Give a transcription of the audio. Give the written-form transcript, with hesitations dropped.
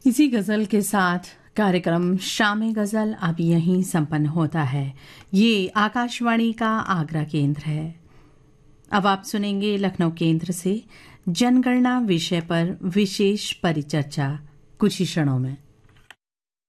इसी गज़ल के साथ कार्यक्रम शाम गज़ल अब यहीं संपन्न होता है। ये आकाशवाणी का आगरा केंद्र है। अब आप सुनेंगे लखनऊ केंद्र से जनगणना विषय पर विशेष परिचर्चा कुछ ही क्षणों में।